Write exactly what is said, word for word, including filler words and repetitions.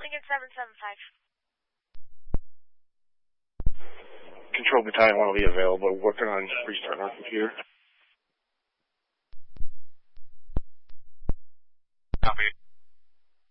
Lincoln seven seven five. Control Battalion one will be available. Working on restarting our computer.